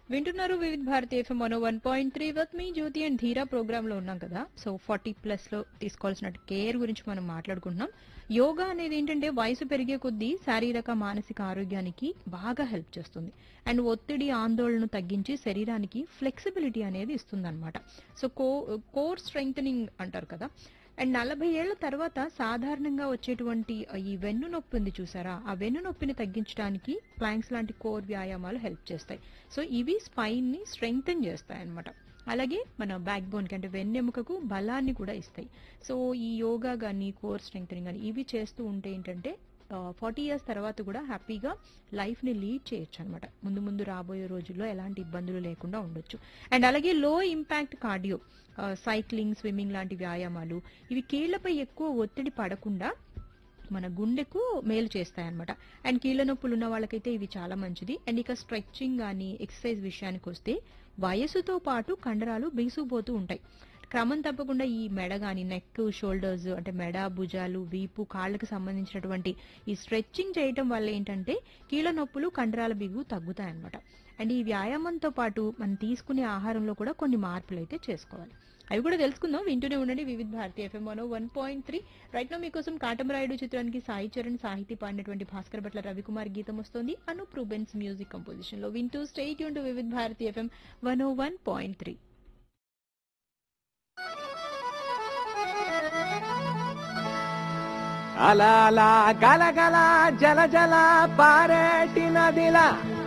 వింటున్నారు వివిధ Bharati FM 101.3 with me Jyothi and ధీరా ప్రోగ్రామ్ లో ఉన్నాం కదా. సో 40+ లో తీసుకోవాల్సిన కేర్ గురించి మనం మాట్లాడుకుంటున్నాం. యోగా అనేది ఏంటంటే వయసు పెరిగే కొద్దీ శారీరక మానసిక ఆరోగ్యానికి బాగా హెల్ప్ చేస్తుంది. అండ్ ఒత్తిడి ఆందోళనను తగ్గించి శరీరానికి ఫ్లెక్సిబిలిటీ అనేది ఇస్తుంది. సో కోర్ స్ట్రెంగ్ అంటారు కదా. అండ్ 40 ఏళ్ల తర్వాత సాధారణంగా వచ్చేటువంటి ఈ వెన్ను నొప్పి ఉంది చూసారా, ఆ వెన్ను నొప్పిని తగ్గించడానికి ప్లాంక్స్ లాంటి కోర్ వ్యాయామాలు హెల్ప్ చేస్తాయి. సో ఇవి స్పైన్ ని స్ట్రెంగ్తన్ చేస్తాయి అన్నమాట. అలాగే మన బ్యాక్ బోన్ కి అంటే వెన్నెముకకు బలాన్ని కూడా ఇస్తాయి. సో ఈ యోగా గానీ కోర్ స్ట్రెంగ్తనింగ్ కానీ ఇవి చేస్తూ ఉంటే ఏంటంటే 40 ఇయర్స్ తర్వాత కూడా హ్యాపీగా లైఫ్ ని లీడ్ చేయొచ్చు అనమాట. ముందు ముందు రాబోయే రోజుల్లో ఎలాంటి ఇబ్బందులు లేకుండా ఉండొచ్చు. అండ్ అలాగే లో ఇంపాక్ట్ కార్డియో, సైక్లింగ్, స్విమ్మింగ్ లాంటి వ్యాయామాలు ఇవి కీళ్లపై ఎక్కువ ఒత్తిడి పడకుండా మన గుండెకు మేలు చేస్తాయన్నమాట. అండ్ కీళ్ల నొప్పులు ఉన్న వాళ్ళకైతే ఇవి చాలా మంచిది. అండ్ ఇక స్ట్రెచ్చింగ్ కానీ ఎక్సర్సైజ్ విషయానికి వస్తే వయసుతో పాటు కండరాలు బిగుసుకుపోతూ ఉంటాయి. క్రమం తప్పకుండా ఈ మెడ గాని, నెక్, షోల్డర్స్ అంటే మెడ, భుజాలు, వీపు, కాళ్ళకి సంబంధించినటువంటి ఈ స్ట్రెచ్చింగ్ చేయటం వల్ల ఏంటంటే కీళ్ళ నొప్పులు, కండరాల బిగువు తగ్గుతాయన్నమాట. అండ్ ఈ వ్యాయామంతో పాటు మనం తీసుకునే ఆహారంలో కూడా కొన్ని మార్పులు అయితే చేసుకోవాలి. అవి కూడా తెలుసుకుందాం. వింటూనే ఉండండి వివిధ భారతి ఎఫ్ఎం 101.3. రైట్ నో మీకోసం కాటమరాయుడు చిత్రానికి సాయి చరణ్ సాహితీ పాడినటువంటి భాస్కర్ భట్ల రవికుమార్ గీతం వస్తోంది. అనూప్ రూబెన్స్ మ్యూజిక్ కంపోజిషన్ లో వింటూ స్టే ట్యూన్ టు వివిధ భారతి ఎఫ్ఎం 101.3. అలా అలా గలగల జల జల పారేటి నదిలా